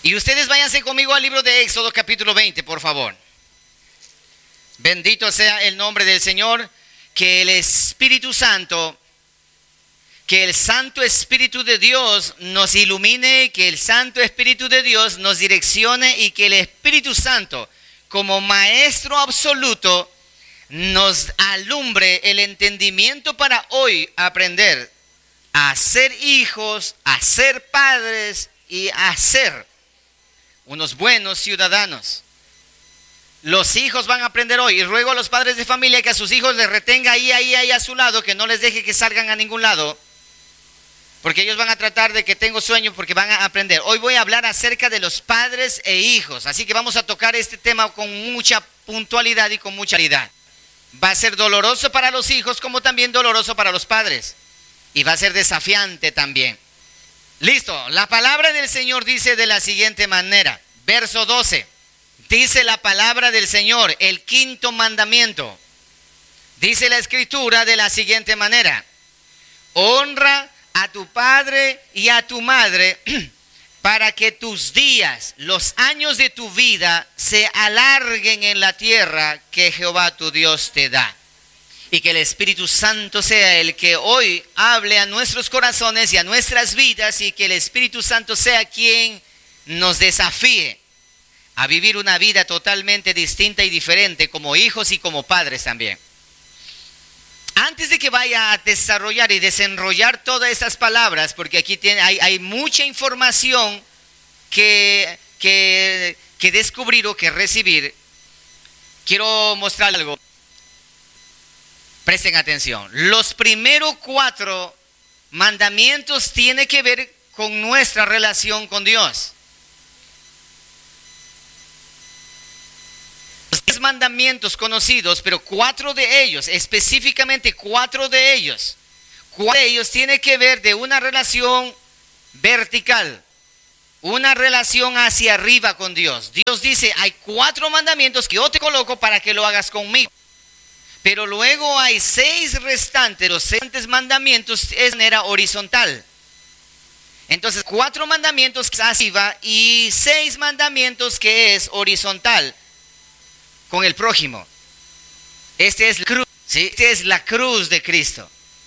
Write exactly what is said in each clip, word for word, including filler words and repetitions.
Y ustedes váyanse conmigo al libro de Éxodo capítulo veinte, por favor. Bendito sea el nombre del Señor. Que el Espíritu Santo, que el Santo Espíritu de Dios nos ilumine, que el Santo Espíritu de Dios nos direccione y que el Espíritu Santo, como Maestro absoluto, nos alumbre el entendimiento para hoy aprender a ser hijos, a ser padres y a ser unos buenos ciudadanos. Los hijos van a aprender hoy, y ruego a los padres de familia que a sus hijos les retenga ahí, ahí, ahí a su lado, que no les deje que salgan a ningún lado, porque ellos van a tratar de que tengo sueño, porque van a aprender. Hoy voy a hablar acerca de los padres e hijos, así que vamos a tocar este tema con mucha puntualidad y con mucha claridad. Va a ser doloroso para los hijos como también doloroso para los padres, y va a ser desafiante también. Listo, la palabra del Señor dice de la siguiente manera, verso doce. Dice la palabra del Señor, el quinto mandamiento. Dice la Escritura de la siguiente manera: honra a tu padre y a tu madre para que tus días, los años de tu vida, se alarguen en la tierra que Jehová tu Dios te da. Y que el Espíritu Santo sea el que hoy hable a nuestros corazones y a nuestras vidas, y que el Espíritu Santo sea quien nos desafíe a vivir una vida totalmente distinta y diferente como hijos y como padres también. Antes de que vaya a desarrollar y desenrollar todas estas palabras, porque aquí tiene, hay, hay mucha información que, que, que descubrir o que recibir, quiero mostrar algo. Presten atención. Los primeros cuatro mandamientos tienen que ver con nuestra relación con Dios. Diez mandamientos conocidos, pero cuatro de ellos, específicamente cuatro de ellos, cuatro de ellos tienen que ver de una relación vertical, una relación hacia arriba con Dios. Dios dice, hay cuatro mandamientos que yo te coloco para que lo hagas conmigo. Pero luego hay seis restantes, los seis restantes mandamientos es de manera horizontal. Entonces, cuatro mandamientos que es arriba y seis mandamientos que es horizontal con el prójimo. Este es la cruz, ¿sí? Este es la cruz de Cristo.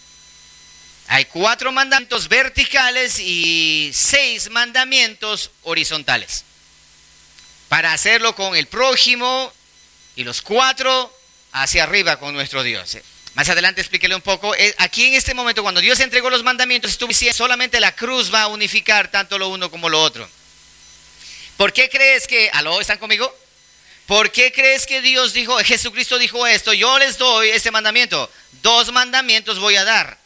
Hay cuatro mandamientos verticales y seis mandamientos horizontales. Para hacerlo con el prójimo y los cuatro hacia arriba con nuestro Dios. Más adelante explíquele un poco. Aquí en este momento, cuando Dios entregó los mandamientos, estuvo diciendo solamente la cruz va a unificar tanto lo uno como lo otro. ¿Por qué crees que, aló, están conmigo? ¿Por qué crees que Dios dijo, Jesucristo dijo esto? Yo les doy este mandamiento. Dos mandamientos voy a dar.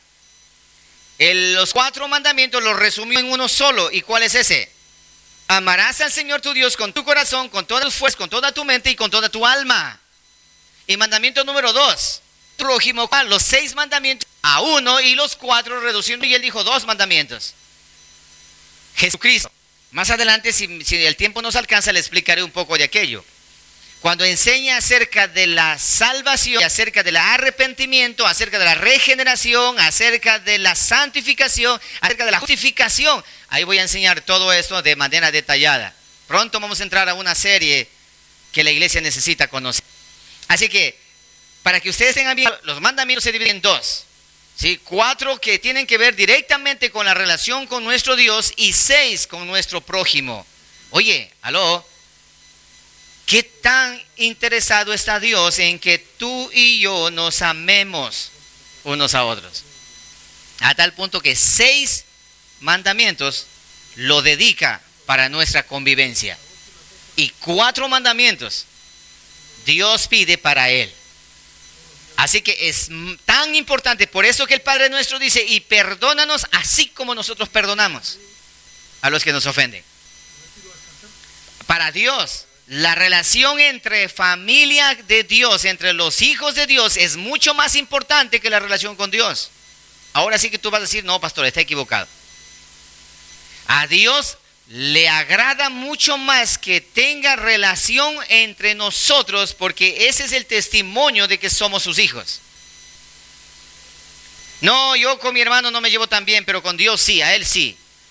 El, los cuatro mandamientos los resumió en uno solo. ¿Y cuál es ese? Amarás al Señor tu Dios con tu corazón, con todas tus fuerzas, con toda tu mente y con toda tu alma. Y mandamiento número dos, prójimo, los seis mandamientos a uno y los cuatro reduciendo, y él dijo dos mandamientos. Jesucristo. Más adelante, si, si el tiempo nos alcanza, le explicaré un poco de aquello. Cuando enseña acerca de la salvación, acerca del arrepentimiento, acerca de la regeneración, acerca de la santificación, acerca de la justificación, ahí voy a enseñar todo esto de manera detallada. Pronto vamos a entrar a una serie que la iglesia necesita conocer. Así que, para que ustedes tengan bien, los mandamientos se dividen en dos, ¿sí? Cuatro que tienen que ver directamente con la relación con nuestro Dios y seis con nuestro prójimo. Oye, aló, ¿qué tan interesado está Dios en que tú y yo nos amemos unos a otros? A tal punto que seis mandamientos lo dedica para nuestra convivencia. Y cuatro mandamientos Dios pide para él. Así que es tan importante, por eso que el Padre nuestro dice, y perdónanos así como nosotros perdonamos a los que nos ofenden. Para Dios, la relación entre familia de Dios, entre los hijos de Dios, es mucho más importante que la relación con Dios. Ahora sí que tú vas a decir, no, pastor, está equivocado. A Dios le agrada mucho más que tenga relación entre nosotros, porque ese es el testimonio de que somos sus hijos. No, yo con mi hermano no me llevo tan bien, pero con Dios sí, a él sí.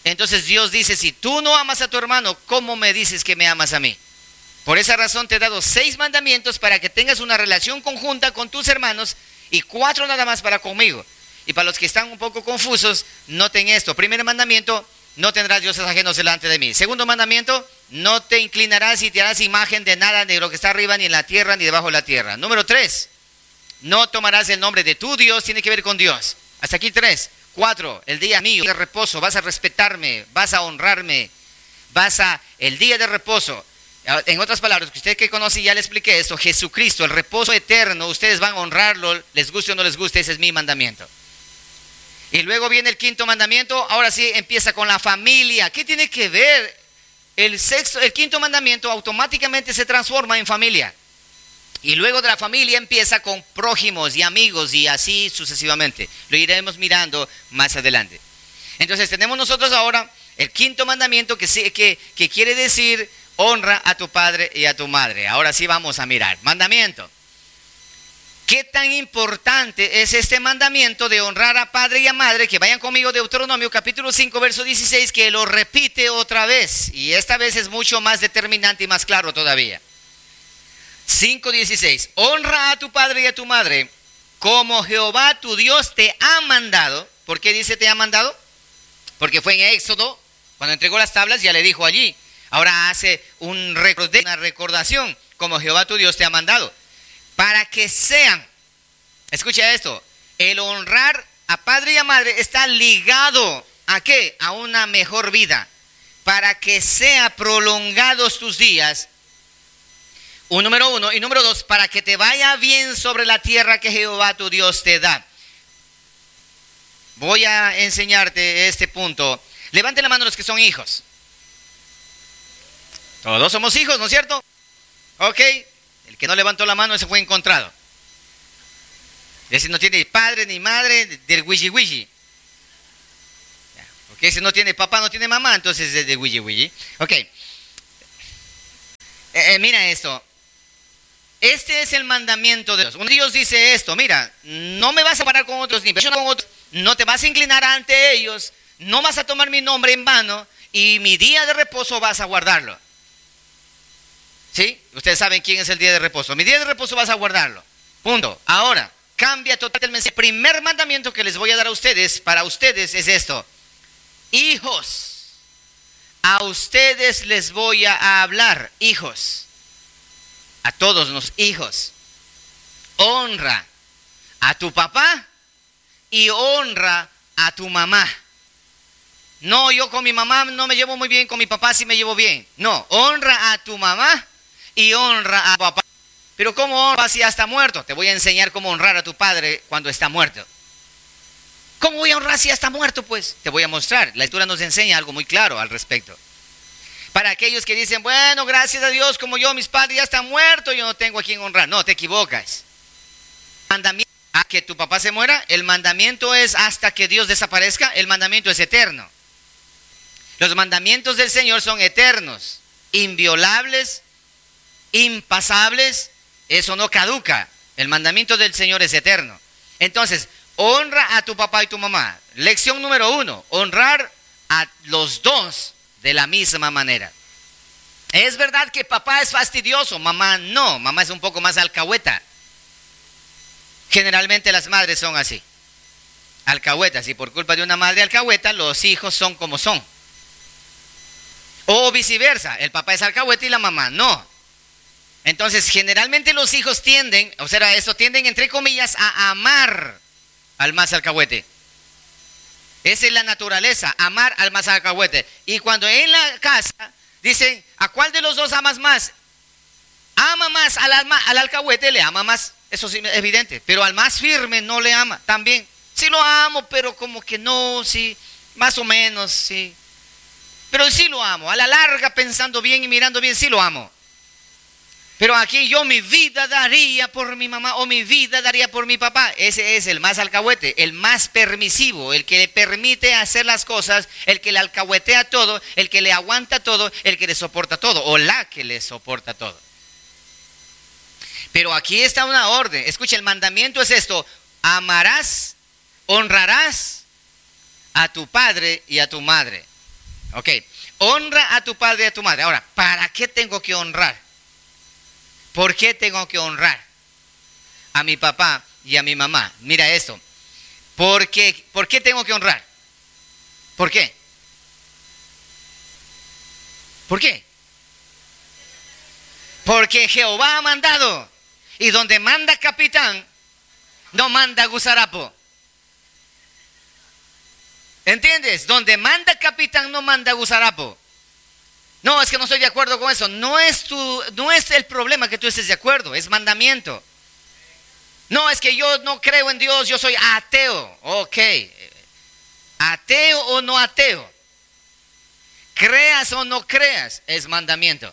Entonces Dios dice, si tú no amas a tu hermano, ¿cómo me dices que me amas a mí? Por esa razón te he dado seis mandamientos para que tengas una relación conjunta con tus hermanos y cuatro nada más para conmigo. Y para los que están un poco confusos, noten esto. Primer mandamiento, no tendrás dioses ajenos delante de mí. Segundo mandamiento, no te inclinarás y te harás imagen de nada de lo que está arriba, ni en la tierra, ni debajo de la tierra. Número tres, no tomarás el nombre de tu Dios, tiene que ver con Dios. Hasta aquí tres. Cuatro, el día mío de reposo, vas a respetarme, vas a honrarme, vas a, el día de reposo. En otras palabras, que usted que conoce, ya le expliqué esto, Jesucristo, el reposo eterno, ustedes van a honrarlo, les guste o no les guste, ese es mi mandamiento. Y luego viene el quinto mandamiento, ahora sí empieza con la familia. ¿Qué tiene que ver? El sexto, el quinto mandamiento automáticamente se transforma en familia. Y luego de la familia empieza con prójimos y amigos y así sucesivamente. Lo iremos mirando más adelante. Entonces tenemos nosotros ahora el quinto mandamiento que, que, que quiere decir honra a tu padre y a tu madre. Ahora sí vamos a mirar. Mandamiento. ¿Qué tan importante es este mandamiento de honrar a padre y a madre? Que vayan conmigo, Deuteronomio capítulo cinco, verso dieciséis, que lo repite otra vez. Y esta vez es mucho más determinante y más claro todavía. cinco dieciséis. Honra a tu padre y a tu madre como Jehová tu Dios te ha mandado. ¿Por qué dice te ha mandado? Porque fue en Éxodo, cuando entregó las tablas, ya le dijo allí. Ahora hace un record, una recordación, como Jehová tu Dios te ha mandado. Para que sean, escucha esto, el honrar a padre y a madre está ligado ¿a qué? A una mejor vida. Para que sean prolongados tus días. Un número uno. Y número dos, para que te vaya bien sobre la tierra que Jehová tu Dios te da. Voy a enseñarte este punto. Levanten la mano los que son hijos. Todos somos hijos, ¿no es cierto? Ok. El que no levantó la mano, ese fue encontrado. Ese no tiene padre ni madre del wiji wiji. Porque ese no tiene papá, no tiene mamá, entonces es de wiji wiji. Ok. Eh, eh, mira esto. Este es el mandamiento de Dios. Un Dios dice esto, mira, no me vas a parar con otros, ni con otros, no te vas a inclinar ante ellos, no vas a tomar mi nombre en vano, y mi día de reposo vas a guardarlo. ¿Sí? Ustedes saben quién es el día de reposo. Mi día de reposo vas a guardarlo. Punto. Ahora, cambia totalmente el mensaje. El primer mandamiento que les voy a dar a ustedes, para ustedes, es esto. Hijos, a ustedes les voy a hablar, hijos. A todos los hijos. Honra a tu papá y honra a tu mamá. No, yo con mi mamá no me llevo muy bien, con mi papá sí me llevo bien. No, honra a tu mamá y honra a tu papá. Pero ¿cómo honra si ya está muerto? Te voy a enseñar cómo honrar a tu padre cuando está muerto. ¿Cómo voy a honrar si ya está muerto? Pues te voy a mostrar. La escritura nos enseña algo muy claro al respecto. Para aquellos que dicen, bueno, gracias a Dios, como yo, mis padres ya están muertos, yo no tengo a quien honrar. No, te equivocas. Mandamiento a que tu papá se muera, el mandamiento es hasta que Dios desaparezca, el mandamiento es eterno. Los mandamientos del Señor son eternos, inviolables, impasables, eso no caduca. El mandamiento del Señor es eterno. Entonces, honra a tu papá y tu mamá. Lección número uno, honrar a los dos de la misma manera. Es verdad que papá es fastidioso, mamá no, mamá es un poco más alcahueta. Generalmente las madres son así, alcahuetas, y por culpa de una madre alcahueta, los hijos son como son. O viceversa, el papá es alcahueta y la mamá no. Entonces, generalmente los hijos tienden, o sea, eso tienden entre comillas a amar al más alcahuete. Esa es la naturaleza, amar al más alcahuete. Y cuando en la casa dicen, ¿a cuál de los dos amas más? Ama más al, alma, al alcahuete, le ama más, eso sí es evidente. Pero al más firme no le ama, también. Sí lo amo, pero como que no, sí, más o menos, sí. Pero sí lo amo, a la larga, pensando bien y mirando bien, sí lo amo. Pero aquí yo mi vida daría por mi mamá o mi vida daría por mi papá. Ese es el más alcahuete, el más permisivo, el que le permite hacer las cosas, el que le alcahuetea todo, el que le aguanta todo, el que le soporta todo o la que le soporta todo. Pero aquí está una orden. Escucha, el mandamiento es esto: amarás, honrarás a tu padre y a tu madre. Ok, honra a tu padre y a tu madre. Ahora, ¿para qué tengo que honrar? ¿Por qué tengo que honrar a mi papá y a mi mamá? Mira esto. ¿Por qué, ¿Por qué tengo que honrar? ¿Por qué? ¿Por qué? Porque Jehová ha mandado. Y donde manda capitán, no manda gusarapo. ¿Entiendes? Donde manda capitán, no manda gusarapo. No, es que no estoy de acuerdo con eso. No es, tu, no es el problema que tú estés de acuerdo, es mandamiento. No, es que yo no creo en Dios, yo soy ateo. Ok. Ateo o no ateo. Creas o no creas, es mandamiento.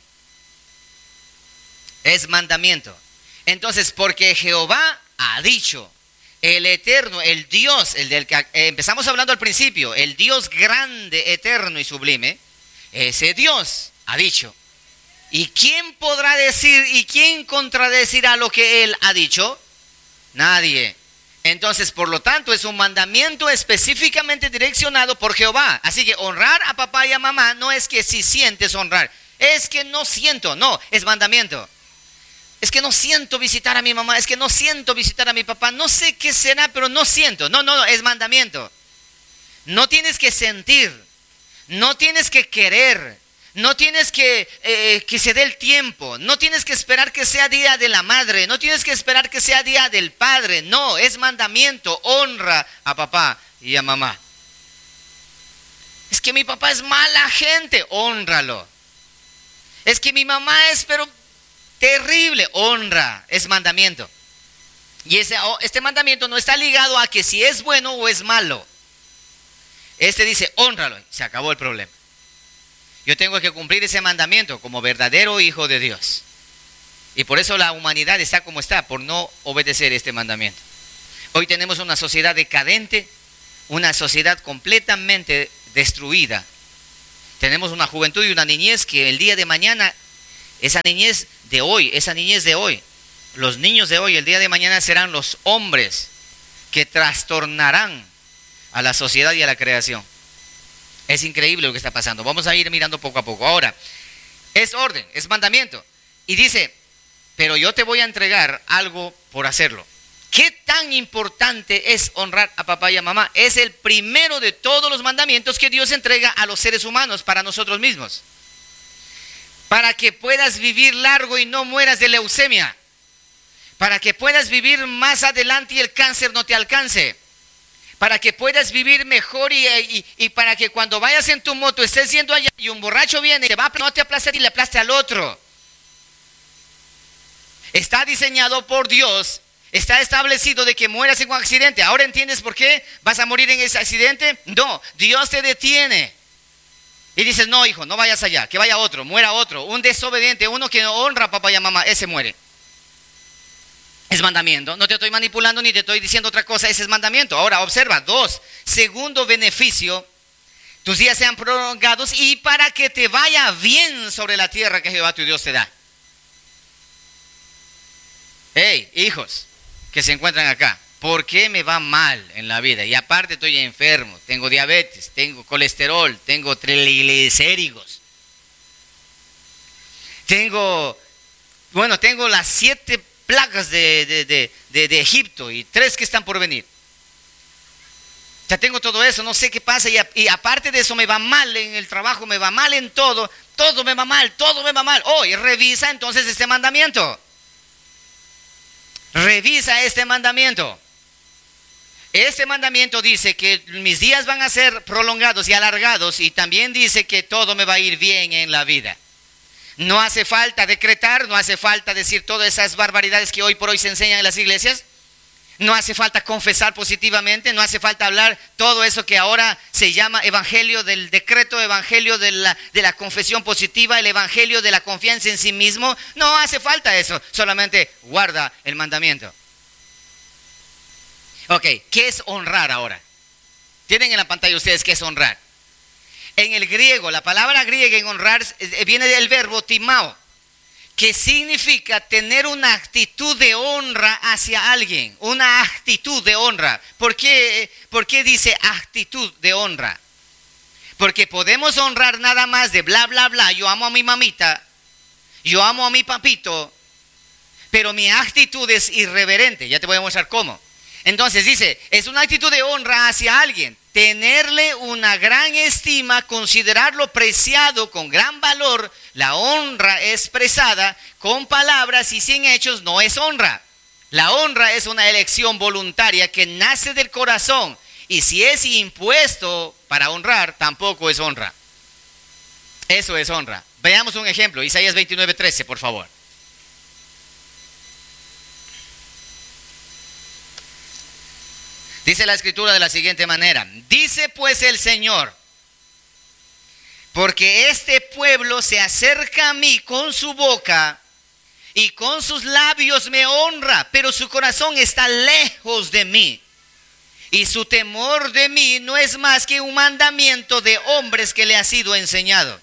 Es mandamiento. Entonces, porque Jehová ha dicho, el eterno, el Dios, el del que eh, empezamos hablando al principio, el Dios grande, eterno y sublime, ese Dios ha dicho. ¿Y quién podrá decir y quién contradecirá lo que Él ha dicho? Nadie. Entonces, por lo tanto, es un mandamiento específicamente direccionado por Jehová. Así que honrar a papá y a mamá no es que si sientes honrar, es que no siento, no, es mandamiento. Es que no siento visitar a mi mamá, es que no siento visitar a mi papá, no sé qué será, pero no siento. No, no, no, es mandamiento. No tienes que sentir, no tienes que querer, no tienes que eh, que se dé el tiempo, no tienes que esperar que sea día de la madre, no tienes que esperar que sea día del padre. No, es mandamiento, honra a papá y a mamá. Es que mi papá es mala gente, hónralo. Es que mi mamá es pero terrible, honra, es mandamiento. Y ese, este mandamiento no está ligado a que si es bueno o es malo. Este dice, hónralo, se acabó el problema. Yo tengo que cumplir ese mandamiento como verdadero hijo de Dios. Y por eso la humanidad está como está, por no obedecer este mandamiento. Hoy tenemos una sociedad decadente, una sociedad completamente destruida. Tenemos una juventud y una niñez que el día de mañana, esa niñez de hoy, esa niñez de hoy, los niños de hoy, el día de mañana serán los hombres que trastornarán a la sociedad y a la creación. Es increíble lo que está pasando. Vamos a ir mirando poco a poco. Ahora, es orden, es mandamiento. Y dice, pero yo te voy a entregar algo por hacerlo. ¿Qué tan importante es honrar a papá y a mamá? Es el primero de todos los mandamientos que Dios entrega a los seres humanos para nosotros mismos. Para que puedas vivir largo y no mueras de leucemia. Para que puedas vivir más adelante y el cáncer no te alcance. Para que puedas vivir mejor y, y, y para que cuando vayas en tu moto estés yendo allá y un borracho viene y te va a no te aplaste y le aplaste al otro. Está diseñado por Dios, está establecido de que mueras en un accidente. ¿Ahora entiendes por qué vas a morir en ese accidente? No, Dios te detiene. Y dices, no hijo, no vayas allá, que vaya otro, muera otro. Un desobediente, uno que no honra a papá y a mamá, ese muere. Es mandamiento, no te estoy manipulando ni te estoy diciendo otra cosa, ese es mandamiento. Ahora observa, dos, segundo beneficio, tus días sean prolongados y para que te vaya bien sobre la tierra que Jehová tu Dios te da. Hey, hijos que se encuentran acá, ¿por qué me va mal en la vida? Y aparte estoy enfermo, tengo diabetes, tengo colesterol, tengo triglicéridos, tengo, bueno, tengo las siete plagas de, de, de, de, de Egipto y tres que están por venir. Ya tengo todo eso, no sé qué pasa y, a, y aparte de eso me va mal en el trabajo, me va mal en todo, todo me va mal, todo me va mal. Oh, y revisa entonces este mandamiento. Revisa este mandamiento. Este mandamiento dice que mis días van a ser prolongados y alargados y también dice que todo me va a ir bien en la vida. No hace falta decretar, no hace falta decir todas esas barbaridades que hoy por hoy se enseñan en las iglesias. No hace falta confesar positivamente, no hace falta hablar todo eso que ahora se llama evangelio del decreto, evangelio de la, de la confesión positiva, el evangelio de la confianza en sí mismo. No hace falta eso, solamente guarda el mandamiento. Ok, ¿qué es honrar ahora? Tienen en la pantalla ustedes qué es honrar. En el griego, la palabra griega en honrar viene del verbo timao, que significa tener una actitud de honra hacia alguien, una actitud de honra. ¿Por qué, por qué dice actitud de honra? Porque podemos honrar nada más de bla, bla, bla. Yo amo a mi mamita, yo amo a mi papito, pero mi actitud es irreverente. Ya te voy a mostrar cómo. Entonces dice, es una actitud de honra hacia alguien. Tenerle una gran estima, considerarlo preciado con gran valor. La honra expresada con palabras y sin hechos no es honra. La honra es una elección voluntaria que nace del corazón. Y si es impuesto para honrar, tampoco es honra. Eso es honra. Veamos un ejemplo. Isaías veintinueve, trece, por favor. Dice la escritura de la siguiente manera. Dice pues el Señor, porque este pueblo se acerca a mí con su boca y con sus labios me honra, pero su corazón está lejos de mí. Y su temor de mí no es más que un mandamiento de hombres que le ha sido enseñado.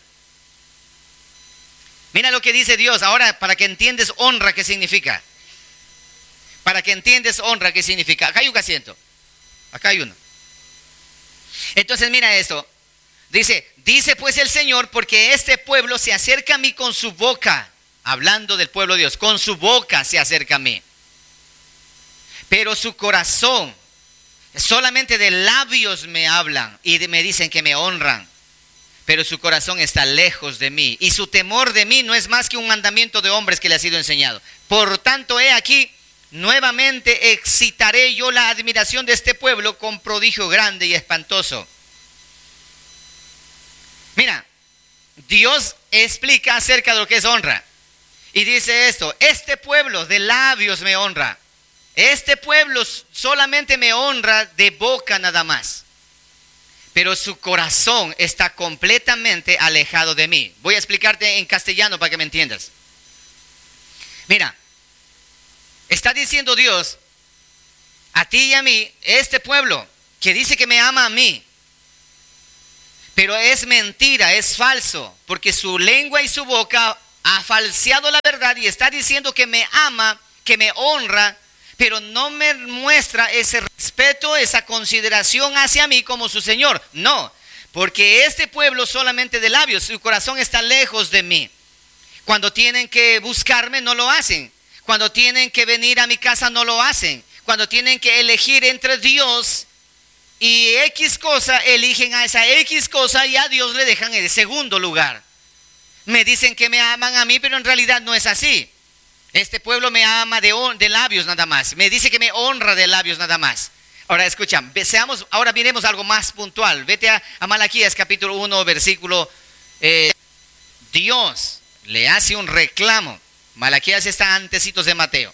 Mira lo que dice Dios. Ahora, para que entiendas honra, ¿qué significa? Para que entiendas honra, ¿qué significa? Acá hay un asiento. Acá hay uno. Entonces mira esto. Dice, dice pues el Señor, porque este pueblo se acerca a mí con su boca. Hablando del pueblo de Dios. Con su boca se acerca a mí. Pero su corazón, solamente de labios me hablan y me dicen que me honran. Pero su corazón está lejos de mí. Y su temor de mí no es más que un mandamiento de hombres que le ha sido enseñado. Por tanto, he aquí, nuevamente excitaré yo la admiración de este pueblo con prodigio grande y espantoso. Mira, Dios explica acerca de lo que es honra. Y dice esto, este pueblo de labios me honra. Este pueblo solamente me honra de boca nada más. Pero su corazón está completamente alejado de mí. Voy a explicarte en castellano para que me entiendas. Mira, está diciendo Dios a ti y a mí, este pueblo que dice que me ama a mí, pero es mentira, es falso, porque su lengua y su boca ha falseado la verdad y está diciendo que me ama, que me honra, pero no me muestra ese respeto, esa consideración hacia mí como su Señor. No, porque este pueblo solamente de labios, su corazón está lejos de mí. Cuando tienen que buscarme, no lo hacen. Cuando tienen que venir a mi casa, no lo hacen. Cuando tienen que elegir entre Dios y X cosa, eligen a esa X cosa y a Dios le dejan en el segundo lugar. Me dicen que me aman a mí, pero en realidad no es así. Este pueblo me ama de, de labios nada más. Me dice que me honra de labios nada más. Ahora escucha, seamos, ahora miremos algo más puntual. Vete a, a Malaquías capítulo uno, versículo eh, Dios le hace un reclamo. Malaquías está antecitos de Mateo.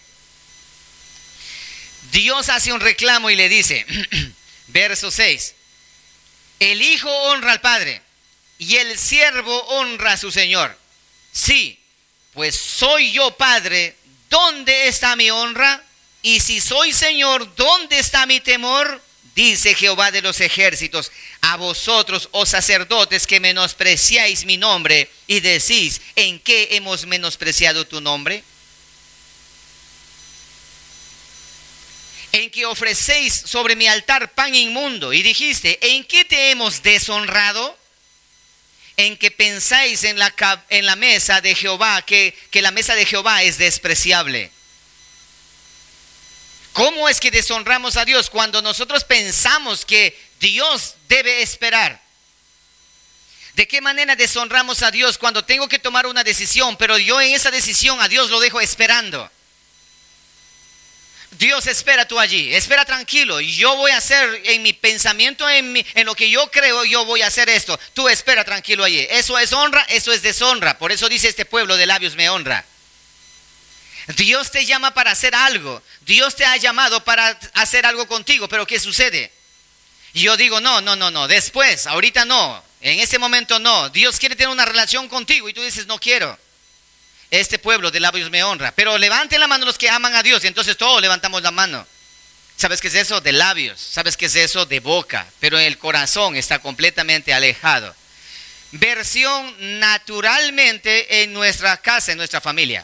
Dios hace un reclamo y le dice, verso seis, el hijo honra al padre y el siervo honra a su señor. Sí, pues soy yo padre, ¿dónde está mi honra? Y si soy señor, ¿dónde está mi temor? Dice Jehová de los ejércitos, a vosotros, oh sacerdotes, que menospreciáis mi nombre y decís, ¿en qué hemos menospreciado tu nombre? En que ofrecéis sobre mi altar pan inmundo y dijiste, ¿en qué te hemos deshonrado? En que pensáis en la, en la mesa de Jehová, que, que la mesa de Jehová es despreciable. ¿Cómo es que deshonramos a Dios cuando nosotros pensamos que Dios debe esperar? ¿De qué manera deshonramos a Dios cuando tengo que tomar una decisión, pero yo en esa decisión a Dios lo dejo esperando? Dios, espera tú allí, espera tranquilo, yo voy a hacer en mi pensamiento, en, mi, en lo que yo creo, yo voy a hacer esto. Tú espera tranquilo allí. Eso es honra, eso es deshonra. Por eso dice este pueblo de labios me honra. Dios te llama para hacer algo. Dios te ha llamado para hacer algo contigo, pero ¿qué sucede? Yo digo no, no, no, no, después, ahorita no, en ese momento no. Dios quiere tener una relación contigo y tú dices no quiero. Este pueblo de labios me honra. Pero levanten la mano los que aman a Dios. Y entonces todos levantamos la mano. ¿Sabes qué es eso? De labios. ¿Sabes qué es eso? De boca. Pero el corazón está completamente alejado. Versión naturalmente en nuestra casa, en nuestra familia.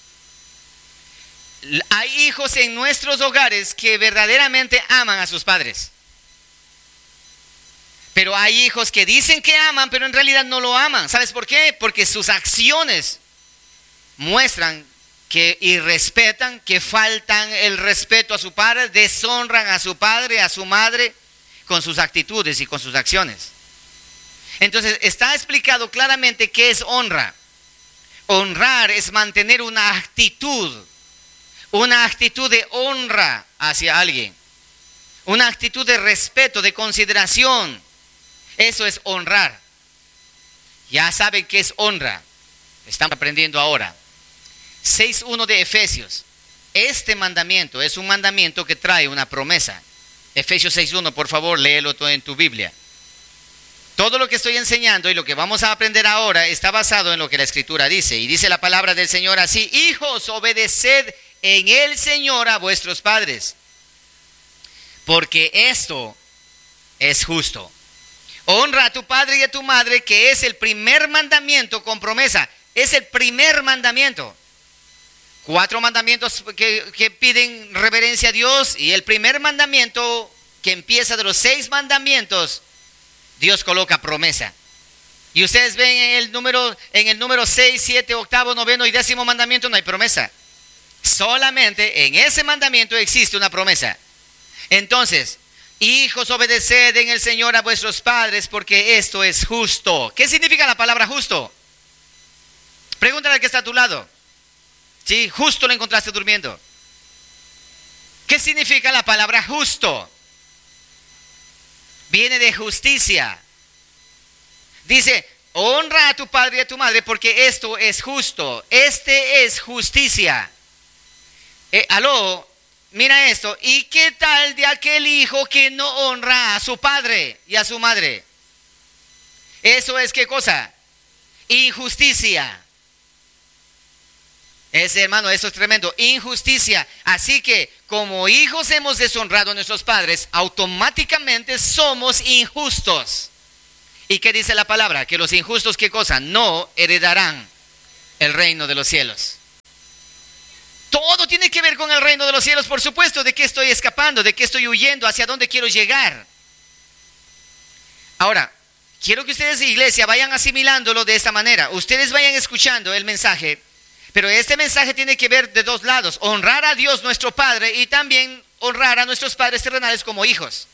Hay hijos en nuestros hogares que verdaderamente aman a sus padres. Pero hay hijos que dicen que aman, pero en realidad no lo aman. ¿Sabes por qué? Porque sus acciones muestran que irrespetan, que faltan el respeto a su padre, deshonran a su padre, a su madre, con sus actitudes y con sus acciones. Entonces está explicado claramente qué es honra. Honrar es mantener una actitud, una actitud de honra hacia alguien, una actitud de respeto, de consideración. Eso es honrar. Ya saben qué es honra. Estamos aprendiendo ahora. seis uno de Efesios. Este mandamiento es un mandamiento que trae una promesa. Efesios seis uno, por favor, léelo todo en tu Biblia. Todo lo que estoy enseñando y lo que vamos a aprender ahora está basado en lo que la Escritura dice. Y dice la palabra del Señor así: hijos, obedeced en el Señor a vuestros padres, porque esto es justo. Honra a tu padre y a tu madre, que es el primer mandamiento con promesa. Es el primer mandamiento. Cuatro mandamientos que, que piden reverencia a Dios, y el primer mandamiento, que empieza de los seis mandamientos, Dios coloca promesa. Y ustedes ven en el número, en el número seis, siete, octavo, noveno y décimo mandamiento no hay promesa. Solamente en ese mandamiento existe una promesa. Entonces, hijos, obedeced en el Señor a vuestros padres, porque esto es justo. ¿Qué significa la palabra justo? Pregúntale al que está a tu lado. Sí, justo lo encontraste durmiendo. ¿Qué significa la palabra justo? Viene de justicia. Dice, honra a tu padre y a tu madre, porque esto es justo. Este es justicia. Eh, aló, mira esto. ¿Y qué tal de aquel hijo que no honra a su padre y a su madre? Eso es, ¿qué cosa? Injusticia. Ese, hermano, eso es tremendo, injusticia. Así que como hijos hemos deshonrado a nuestros padres, automáticamente somos injustos. ¿Y qué dice la palabra? Que los injustos, ¿qué cosa? No heredarán el reino de los cielos. Todo tiene que ver con el reino de los cielos, por supuesto. ¿De qué estoy escapando? ¿De qué estoy huyendo? ¿Hacia dónde quiero llegar? Ahora, quiero que ustedes, iglesia, vayan asimilándolo de esta manera. Ustedes vayan escuchando el mensaje. Pero este mensaje tiene que ver de dos lados: honrar a Dios nuestro Padre y también honrar a nuestros padres terrenales como hijos.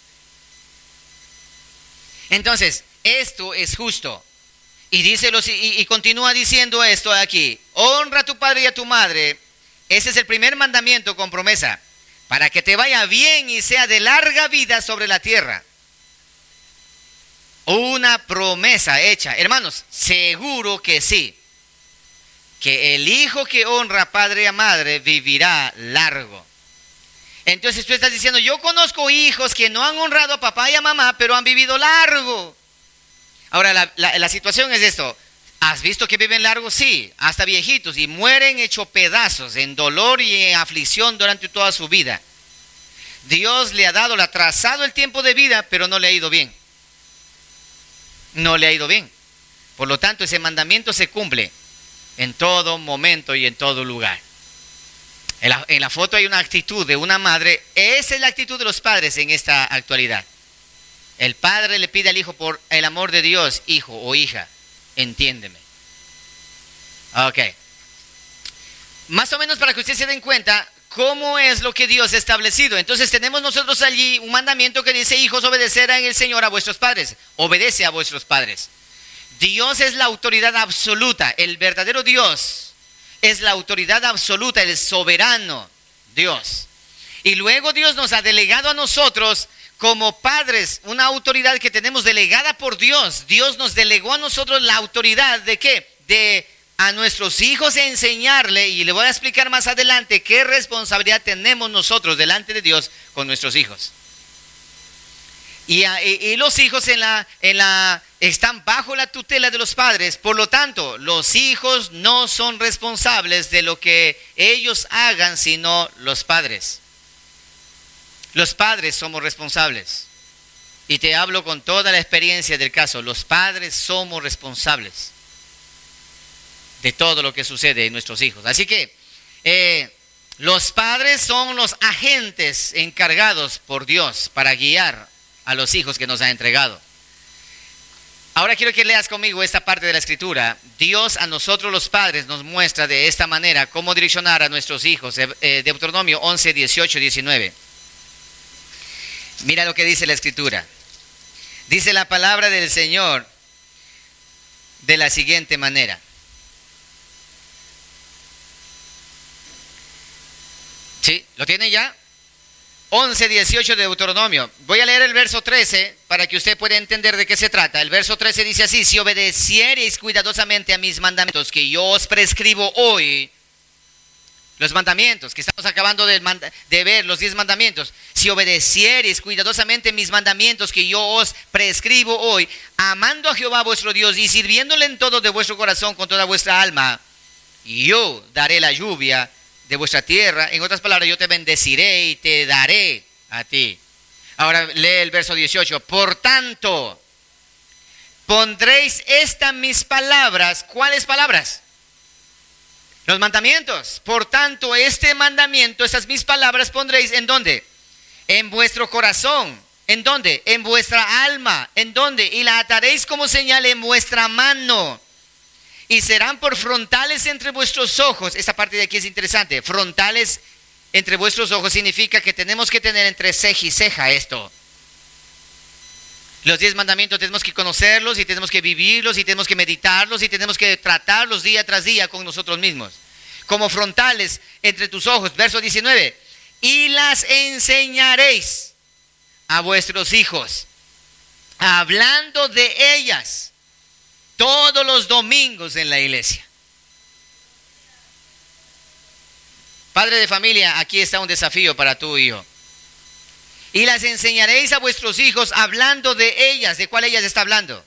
Entonces, esto es justo. Y, dice los, y, y continúa diciendo esto aquí: honra a tu padre y a tu madre. Ese es el primer mandamiento con promesa, para que te vaya bien y sea de larga vida sobre la tierra. Una promesa hecha. Hermanos, seguro que sí. Que el hijo que honra a padre y a madre vivirá largo. Entonces tú estás diciendo: yo conozco hijos que no han honrado a papá y a mamá, pero han vivido largo. Ahora la, la, la situación es esto: ¿has visto que viven largo? Sí, hasta viejitos, y mueren hecho pedazos en dolor y en aflicción durante toda su vida. Dios le ha dado, le ha trazado el tiempo de vida, pero no le ha ido bien. No le ha ido bien. Por lo tanto, ese mandamiento se cumple en todo momento y en todo lugar. En la, en la foto hay una actitud de una madre. Esa es la actitud de los padres en esta actualidad. El padre le pide al hijo, por el amor de Dios, hijo o hija, entiéndeme. Ok. Más o menos para que ustedes se den cuenta cómo es lo que Dios ha establecido. Entonces tenemos nosotros allí un mandamiento que dice: hijos, obedecer en el Señor a vuestros padres. Obedece a vuestros padres. Dios es la autoridad absoluta. El verdadero Dios es la autoridad absoluta, el soberano Dios. Y luego Dios nos ha delegado a nosotros como padres una autoridad que tenemos delegada por Dios. Dios nos delegó a nosotros la autoridad de ¿qué? De a nuestros hijos enseñarle, y le voy a explicar más adelante qué responsabilidad tenemos nosotros delante de Dios con nuestros hijos. Y, y, y los hijos en la, en la, están bajo la tutela de los padres. Por lo tanto, los hijos no son responsables de lo que ellos hagan, sino los padres. Los padres somos responsables. Y te hablo con toda la experiencia del caso. Los padres somos responsables de todo lo que sucede en nuestros hijos. Así que eh, los padres son los agentes encargados por Dios para guiar a los hijos que nos ha entregado. Ahora quiero que leas conmigo esta parte de la escritura. Dios a nosotros los padres nos muestra de esta manera cómo direccionar a nuestros hijos. Eh, Deuteronomio once, dieciocho, diecinueve. Mira lo que dice la escritura. Dice la palabra del Señor de la siguiente manera. ¿Sí? ¿Lo tienen ya? once, dieciocho de Deuteronomio. Voy a leer el verso trece para que usted pueda entender de qué se trata. El verso trece dice así: si obedeciereis cuidadosamente a mis mandamientos que yo os prescribo hoy, los mandamientos que estamos acabando de, de ver, los diez mandamientos, si obedeciereis cuidadosamente mis mandamientos que yo os prescribo hoy, amando a Jehová vuestro Dios y sirviéndole en todo de vuestro corazón con toda vuestra alma, yo daré la lluvia de vuestra tierra. En otras palabras, yo te bendeciré y te daré a ti. Ahora lee el verso dieciocho. Por tanto, pondréis estas mis palabras. ¿Cuáles palabras? Los mandamientos. Por tanto, este mandamiento, estas mis palabras pondréis, ¿en dónde? En vuestro corazón. ¿En dónde? En vuestra alma. ¿En dónde? Y la ataréis como señal en vuestra mano. Y serán por frontales entre vuestros ojos. Esta parte de aquí es interesante. Frontales entre vuestros ojos significa que tenemos que tener entre ceja y ceja esto. Los diez mandamientos tenemos que conocerlos y tenemos que vivirlos y tenemos que meditarlos y tenemos que tratarlos día tras día con nosotros mismos. Como frontales entre tus ojos. Verso diecinueve. Y las enseñaréis a vuestros hijos, hablando de ellas todos los domingos en la iglesia. Padre de familia, aquí está un desafío para tú y yo. Y las enseñaréis a vuestros hijos hablando de ellas. ¿De cuál ellas está hablando?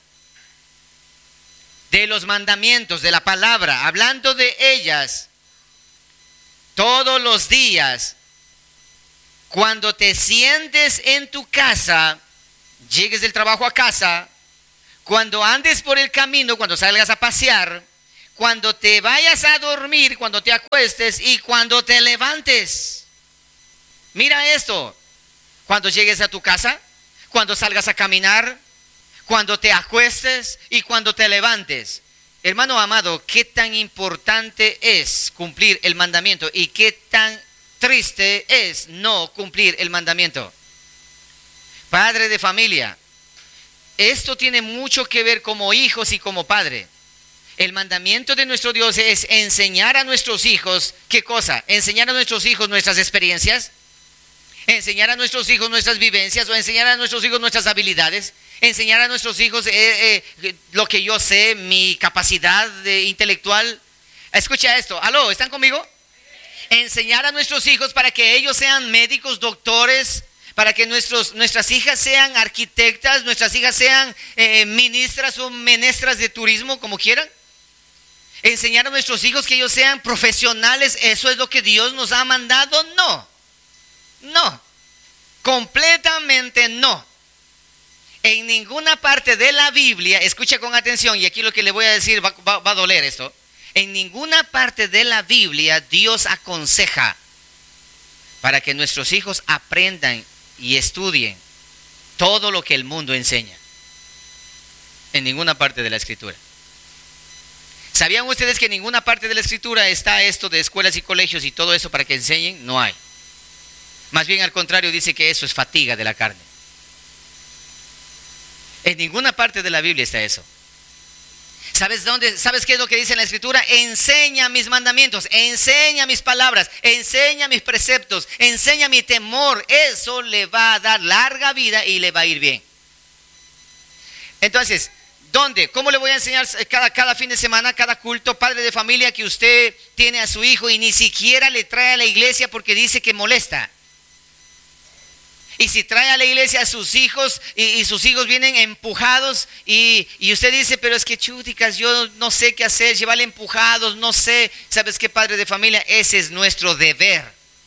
De los mandamientos, de la palabra. Hablando de ellas todos los días. Cuando te sientes en tu casa, llegues del trabajo a casa, cuando andes por el camino, cuando salgas a pasear, cuando te vayas a dormir, cuando te acuestes y cuando te levantes. Mira esto. Cuando llegues a tu casa, cuando salgas a caminar, cuando te acuestes y cuando te levantes. Hermano amado, qué tan importante es cumplir el mandamiento y qué tan triste es no cumplir el mandamiento. Padre de familia, esto tiene mucho que ver como hijos y como padre. El mandamiento de nuestro Dios es enseñar a nuestros hijos, ¿qué cosa? Enseñar a nuestros hijos nuestras experiencias, enseñar a nuestros hijos nuestras vivencias o enseñar a nuestros hijos nuestras habilidades, enseñar a nuestros hijos eh, eh, lo que yo sé, mi capacidad de intelectual. Escucha esto, aló, ¿están conmigo? Enseñar a nuestros hijos para que ellos sean médicos, doctores, para que nuestros, nuestras hijas sean arquitectas, nuestras hijas sean eh, ministras o menestras de turismo, como quieran. Enseñar a nuestros hijos que ellos sean profesionales, ¿eso es lo que Dios nos ha mandado? No, no, completamente no. En ninguna parte de la Biblia, escucha con atención, y aquí lo que le voy a decir va, va, va a doler esto. En ninguna parte de la Biblia Dios aconseja para que nuestros hijos aprendan y estudien todo lo que el mundo enseña. En ninguna parte de la Escritura. ¿Sabían ustedes que en ninguna parte de la Escritura está esto de escuelas y colegios y todo eso para que enseñen? No hay. Más bien al contrario, dice que eso es fatiga de la carne. En ninguna parte de la Biblia está eso. ¿Sabes dónde? ¿Sabes qué es lo que dice en la Escritura? Enseña mis mandamientos, enseña mis palabras, enseña mis preceptos, enseña mi temor. Eso le va a dar larga vida y le va a ir bien. Entonces, ¿dónde? ¿Cómo le voy a enseñar cada, cada fin de semana, cada culto, padre de familia, que usted tiene a su hijo y ni siquiera le trae a la iglesia porque dice que molesta? Y si trae a la iglesia a sus hijos y, y sus hijos vienen empujados y, y usted dice, pero es que chuticas, yo no sé qué hacer, llevarle empujados, no sé. ¿Sabes qué, padre de familia? Ese es nuestro deber.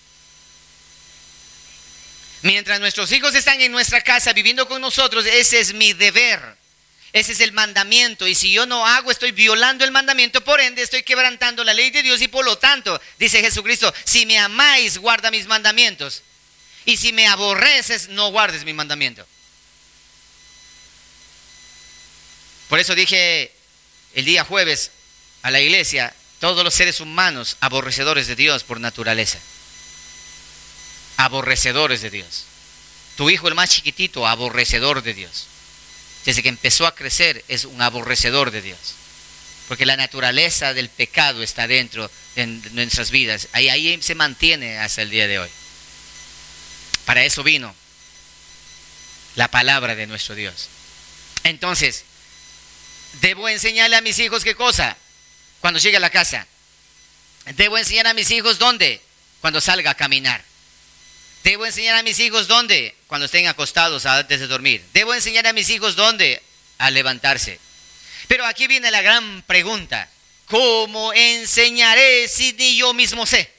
Mientras nuestros hijos están en nuestra casa viviendo con nosotros, ese es mi deber. Ese es el mandamiento. Y si yo no hago, estoy violando el mandamiento, por ende estoy quebrantando la ley de Dios y por lo tanto, dice Jesucristo, si me amáis, guarda mis mandamientos. Y si me aborreces, no guardes mi mandamiento. Por eso dije el día jueves a la iglesia, todos los seres humanos aborrecedores de Dios por naturaleza. Aborrecedores de Dios. Tu hijo, el más chiquitito, aborrecedor de Dios. Desde que empezó a crecer es un aborrecedor de Dios. Porque la naturaleza del pecado está dentro de nuestras vidas. Ahí, ahí se mantiene hasta el día de hoy. Para eso vino la palabra de nuestro Dios. Entonces, debo enseñarle a mis hijos qué cosa cuando llegue a la casa. Debo enseñar a mis hijos dónde cuando salga a caminar. Debo enseñar a mis hijos dónde cuando estén acostados antes de dormir. Debo enseñar a mis hijos dónde al levantarse. Pero aquí viene la gran pregunta: ¿cómo enseñaré si ni yo mismo sé?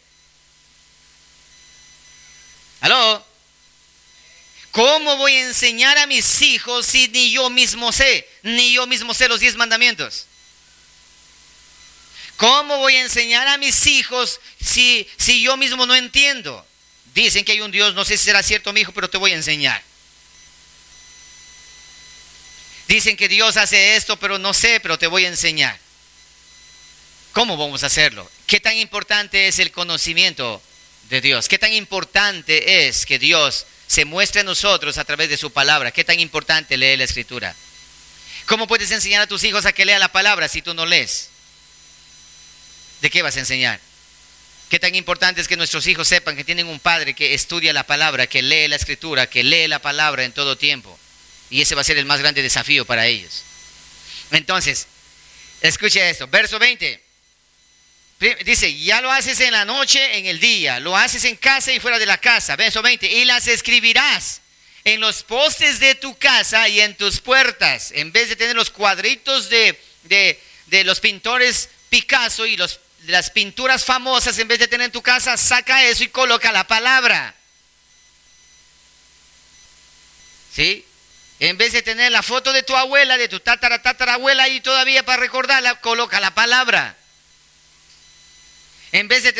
¿Aló? ¿Cómo voy a enseñar a mis hijos si ni yo mismo sé? Ni yo mismo sé los diez mandamientos. ¿Cómo voy a enseñar a mis hijos si, si yo mismo no entiendo? Dicen que hay un Dios, no sé si será cierto, mi hijo, pero te voy a enseñar. Dicen que Dios hace esto, pero no sé, pero te voy a enseñar. ¿Cómo vamos a hacerlo? ¿Qué tan importante es el conocimiento de Dios? ¿Qué tan importante es que Dios se muestre a nosotros a través de su palabra? ¿Qué tan importante leer la Escritura? ¿Cómo puedes enseñar a tus hijos a que lean la palabra si tú no lees? ¿De qué vas a enseñar? ¿Qué tan importante es que nuestros hijos sepan que tienen un padre que estudia la palabra, que lee la Escritura, que lee la palabra en todo tiempo? Y ese va a ser el más grande desafío para ellos. Entonces, escuche esto, verso veinte. Dice, ya lo haces en la noche, en el día, lo haces en casa y fuera de la casa. Verso veinte, y las escribirás en los postes de tu casa y en tus puertas. En vez de tener los cuadritos de, de, de los pintores Picasso y los, las pinturas famosas, en vez de tener en tu casa, saca eso y coloca la palabra. ¿Sí? En vez de tener la foto de tu abuela, de tu tatara, tatarabuela, y todavía para recordarla, coloca la palabra. En vez de tener